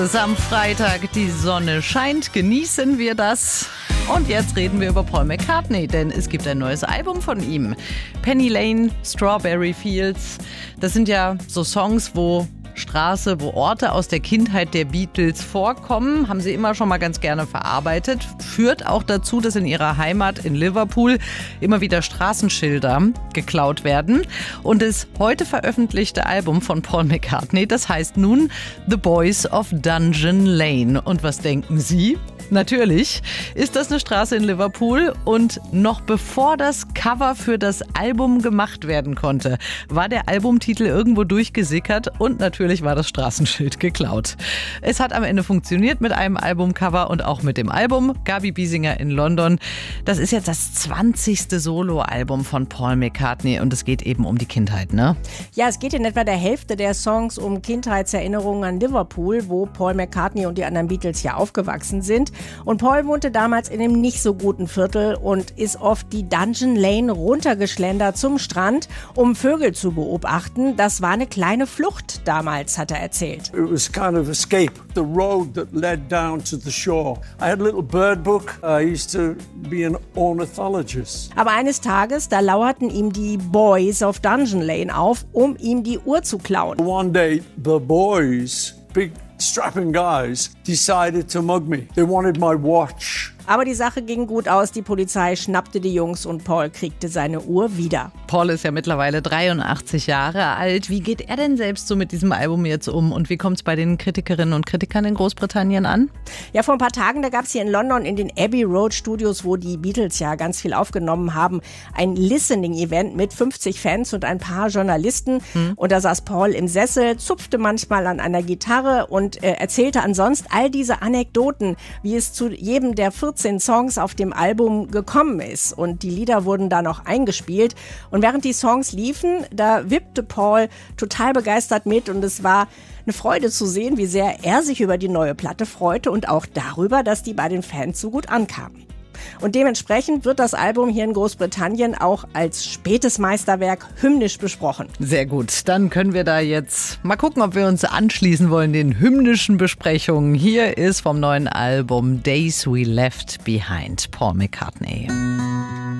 Es ist am Freitag, die Sonne scheint, genießen wir das. Und jetzt reden wir über Paul McCartney, denn es gibt ein neues Album von ihm. Penny Lane, Strawberry Fields, das sind ja so Songs, wo Orte aus der Kindheit der Beatles vorkommen, haben sie immer schon mal ganz gerne verarbeitet. Führt auch dazu, dass in ihrer Heimat in Liverpool immer wieder Straßenschilder geklaut werden. Und das heute veröffentlichte Album von Paul McCartney, das heißt nun The Boys of Dungeon Lane. Und was denken Sie? Natürlich ist das eine Straße in Liverpool und noch bevor das Cover für das Album gemacht werden konnte, war der Albumtitel irgendwo durchgesickert und natürlich war das Straßenschild geklaut. Es hat am Ende funktioniert mit einem Albumcover und auch mit dem Album. Gabi Biesinger in London. Das ist jetzt das 20. Soloalbum von Paul McCartney und es geht eben um die Kindheit, ne? Ja, es geht in etwa der Hälfte der Songs um Kindheitserinnerungen an Liverpool, wo Paul McCartney und die anderen Beatles ja aufgewachsen sind. Und Paul wohnte damals in einem nicht so guten Viertel und ist oft die Dungeon Lane runtergeschlendert zum Strand, um Vögel zu beobachten. Das war eine kleine Flucht damals, hat er erzählt. It was kind of escape, the road that led down to the shore. I had a little bird book. I used to be an ornithologist. Aber eines Tages, da lauerten ihm die Boys of Dungeon Lane auf, um ihm die Uhr zu klauen. One day, the boys, big strapping guys, decided to mug me. They wanted my watch. Aber die Sache ging gut aus, die Polizei schnappte die Jungs und Paul kriegte seine Uhr wieder. Paul ist ja mittlerweile 83 Jahre alt. Wie geht er denn selbst so mit diesem Album jetzt um und wie kommt es bei den Kritikerinnen und Kritikern in Großbritannien an? Ja, vor ein paar Tagen, da gab es hier in London in den Abbey Road Studios, wo die Beatles ja ganz viel aufgenommen haben, ein Listening-Event mit 50 Fans und ein paar Journalisten. Und da saß Paul im Sessel, zupfte manchmal an einer Gitarre und erzählte ansonsten all diese Anekdoten, wie es zu jedem der 14 Songs auf dem Album gekommen ist. Und die Lieder wurden da noch eingespielt. Und während die Songs liefen, da wippte Paul total begeistert mit. Und es war eine Freude zu sehen, wie sehr er sich über die neue Platte freute und auch darüber, dass die bei den Fans so gut ankam. Und dementsprechend wird das Album hier in Großbritannien auch als spätes Meisterwerk hymnisch besprochen. Sehr gut, dann können wir da jetzt mal gucken, ob wir uns anschließen wollen den hymnischen Besprechungen. Hier ist vom neuen Album Days We Left Behind, Paul McCartney.